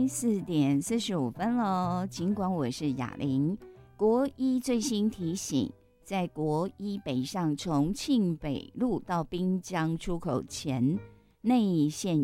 来4:45喽。尽管我是雅玲，国一最新提醒，在国一北上重庆北路到滨江出口前内线